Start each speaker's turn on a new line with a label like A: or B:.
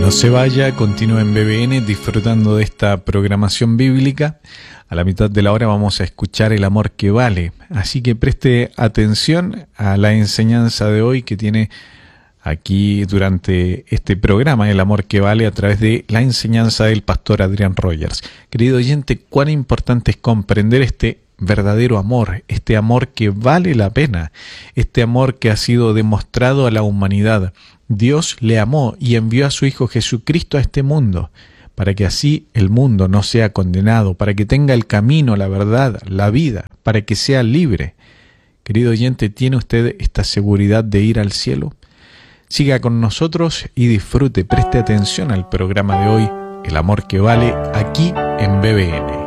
A: No se vaya, continúe en BBN disfrutando de esta programación bíblica. A la mitad de la hora vamos a escuchar El amor que vale. Así que preste atención a la enseñanza de hoy que tiene aquí durante este programa, El amor que vale, a través de la enseñanza del pastor Adrián Rogers. Querido oyente, cuán importante es comprender este verdadero amor, este amor que vale la pena, este amor que ha sido demostrado a la humanidad. Dios le amó y envió a su Hijo Jesucristo a este mundo, para que así el mundo no sea condenado, para que tenga el camino, la verdad, la vida, para que sea libre. Querido oyente, ¿tiene usted esta seguridad de ir al cielo? Siga con nosotros y disfrute, preste atención al programa de hoy, El amor que vale, aquí en BBN.